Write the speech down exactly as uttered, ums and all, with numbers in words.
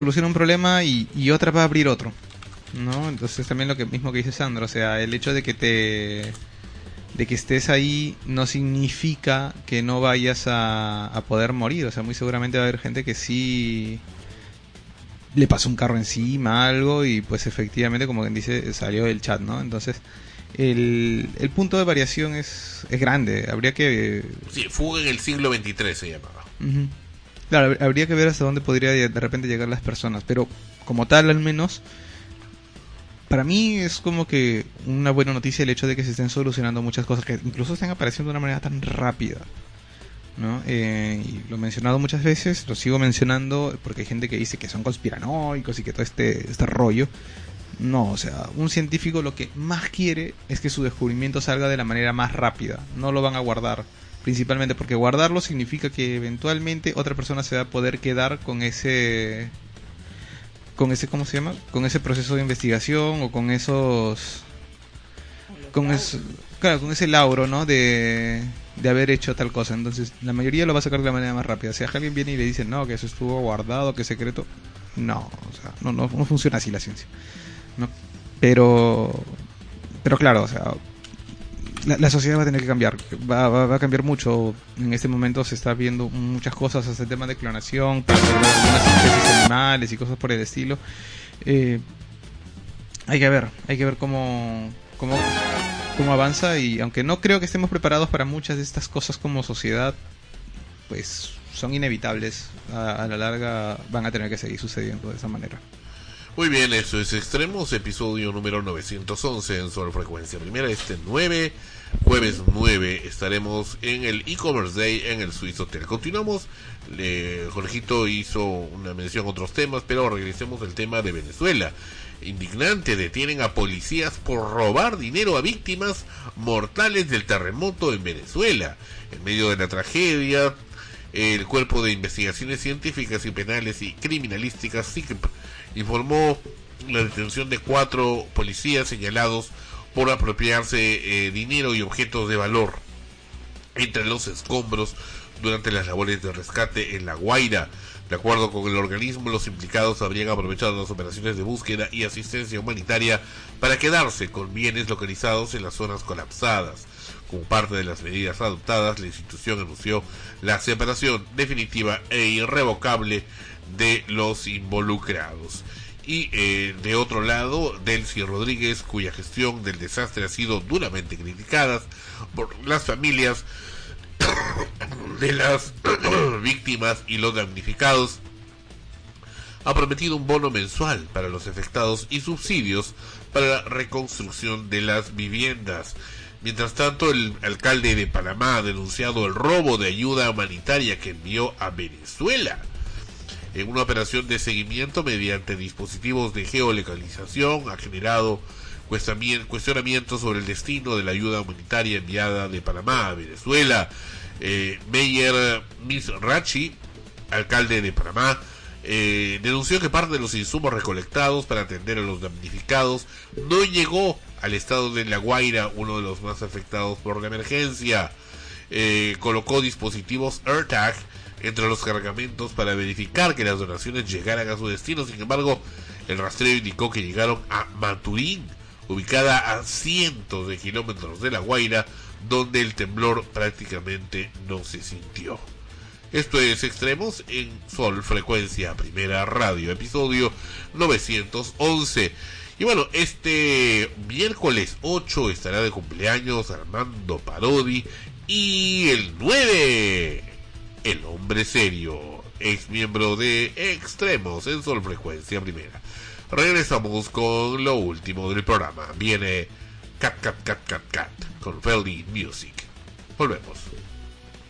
soluciona un problema y, y otra va a abrir otro, ¿no? Entonces también lo que mismo que dice Sandro, o sea, el hecho de que te de que estés ahí no significa que no vayas a, a poder morir, o sea, muy seguramente va a haber gente que sí le pasó un carro encima, algo, y pues efectivamente, como quien dice, salió del chat, ¿no? Entonces, el, el punto de variación es, es grande, habría que... Sí, fuga en el siglo veintitrés se llamaba. Uh-huh. Claro, habría que ver hasta dónde podría de repente llegar las personas, pero como tal al menos, para mí es como que una buena noticia el hecho de que se estén solucionando muchas cosas, que incluso estén apareciendo de una manera tan rápida, ¿no? Eh, y lo he mencionado muchas veces, lo sigo mencionando porque hay gente que dice que son conspiranoicos y que todo este, este rollo. No, o sea, un científico lo que más quiere es que su descubrimiento salga de la manera más rápida, no lo van a guardar. Principalmente porque guardarlo significa que eventualmente otra persona se va a poder quedar con ese con ese ¿cómo se llama? Con ese proceso de investigación o con esos con eso, claro, con ese lauro, ¿no? De de haber hecho tal cosa. Entonces, la mayoría lo va a sacar de la manera más rápida. Si alguien viene y le dice, "No, que eso estuvo guardado, que es secreto", no, o sea, no no no funciona así la ciencia. No. Pero pero claro, o sea, La, la sociedad va a tener que cambiar, va, va, va a cambiar mucho. En este momento se está viendo muchas cosas hasta el tema de clonación, para algunas especies animales y cosas por el estilo. Eh, hay que ver, hay que ver cómo, cómo, cómo avanza, y aunque no creo que estemos preparados para muchas de estas cosas como sociedad, pues son inevitables. A, a la larga van a tener que seguir sucediendo de esa manera. Muy bien, eso es Extremos, episodio número novecientos once en Sol Frecuencia Primera. Este nueve, jueves nueve, estaremos en el e-commerce day en el Swiss Hotel. Continuamos, eh, Jorgito hizo una mención a otros temas, pero regresemos al tema de Venezuela. Indignante, detienen a policías por robar dinero a víctimas mortales del terremoto en Venezuela. En medio de la tragedia, el Cuerpo de Investigaciones Científicas y Penales y Criminalísticas, C I C P, informó la detención de cuatro policías señalados por apropiarse eh, dinero y objetos de valor entre los escombros durante las labores de rescate en La Guaira. De acuerdo con el organismo, los implicados habrían aprovechado las operaciones de búsqueda y asistencia humanitaria para quedarse con bienes localizados en las zonas colapsadas. Como parte de las medidas adoptadas, la institución anunció la separación definitiva e irrevocable de los involucrados. Y eh, de otro lado, Delcy Rodríguez, cuya gestión del desastre ha sido duramente criticada por las familias de las víctimas y los damnificados, ha prometido un bono mensual para los afectados y subsidios para la reconstrucción de las viviendas. Mientras tanto, el alcalde de Panamá ha denunciado el robo de ayuda humanitaria que envió a Venezuela. En una operación de seguimiento mediante dispositivos de geolocalización ha generado cuestionamientos sobre el destino de la ayuda humanitaria enviada de Panamá a Venezuela. Eh, Meyer Mizrachi, alcalde de Panamá, eh, denunció que parte de los insumos recolectados para atender a los damnificados no llegó al estado de La Guaira, uno de los más afectados por la emergencia. Eh, colocó dispositivos AirTag entre los cargamentos para verificar que las donaciones llegaran a su destino. Sin embargo, el rastreo indicó que llegaron a Maturín, ubicada a cientos de kilómetros de La Guaira, donde el temblor prácticamente no se sintió. Esto es Extremos en Sol Frecuencia Primera Radio, episodio novecientos once. Y bueno, este miércoles ocho estará de cumpleaños Armando Parodi, y el nueve, el hombre serio, ex miembro de Extremos en Sol Frecuencia Primera. Regresamos con lo último del programa. Viene Cat Cat Cat Cat Cat con Feldy Music. Volvemos.